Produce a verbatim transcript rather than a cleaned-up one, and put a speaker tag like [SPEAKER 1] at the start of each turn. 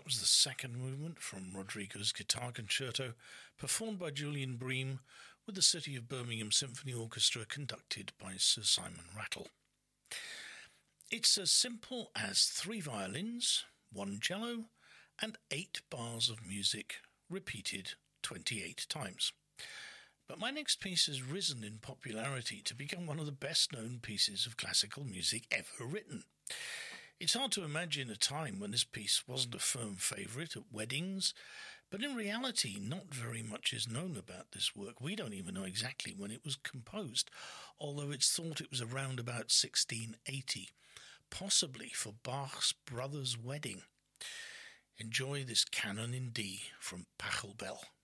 [SPEAKER 1] was the second movement from Rodrigo's Guitar Concerto, performed by Julian Bream with the City of Birmingham Symphony Orchestra, conducted by Sir Simon Rattle. It's as simple as three violins, one cello, and eight bars of music, repeated twenty-eight times. But my next piece has risen in popularity to become one of the best-known pieces of classical music ever written. It's hard to imagine a time when this piece wasn't a firm favourite at weddings, but in reality not very much is known about this work. We don't even know exactly when it was composed, although it's thought it was around about sixteen eighty, possibly for Bach's brother's wedding. Enjoy this canon in D from Pachelbel.